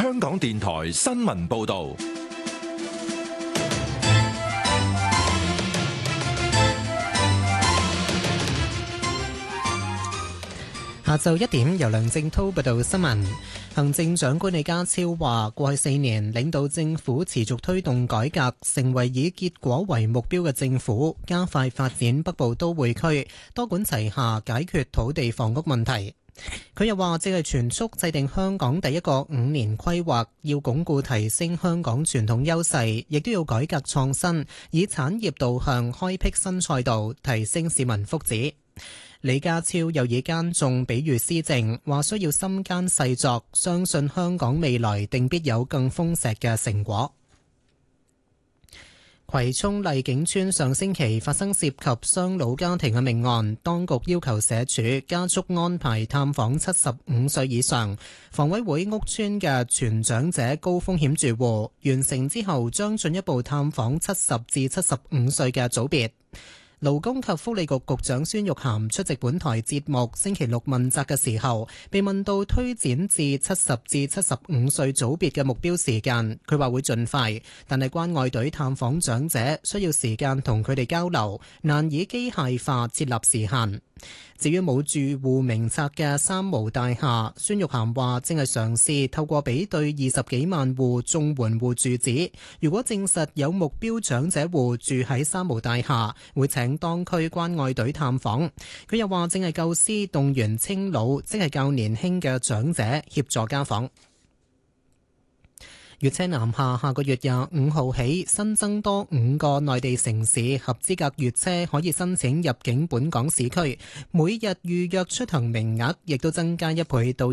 香港電台新聞報道。 下晝1點，由梁正滔報道新聞。行政長官李家超話，過去4年領導政府持續推動改革，成為以結果為目標嘅政府，加快發展北部都會區，多管齊下解決土地房屋問題。佢又話，正係全速制定香港第一個5年規劃，要鞏固提升香港傳統優勢，亦都要改革創新，以產業導向開闢新賽道，提升市民福祉。李家超又以耕種比喻施政，話需要心耕細作，相信香港未來定必有更豐碩嘅成果。葵涌麗景村上星期發生涉及雙老家庭嘅命案，當局要求社署加速安排探訪75歲以上、房委會屋邨嘅全長者高風險住戶，完成之後將進一步探訪70至75歲嘅組別。勞工及福利局局長孫玉菡出席本台節目星期六問責嘅時候，被問到推展至70至75歲組別嘅目標時間，佢話會盡快，但係關愛隊探訪長者需要時間同佢哋交流，難以機械化設立時限。至於冇住戶名冊嘅三無大廈，孫玉菡話正係嘗試透過比對20幾萬戶綜援戶住址，如果證實有目標長者戶住喺三無大廈，會請當區關愛隊探訪。佢又話正係構思動員青老，即係較年輕嘅長者協助家訪。粵車南下個月25號起新增多5個內地城市合資格粵車可以申請入境本港市區，每日預約出行名額亦都增加1倍到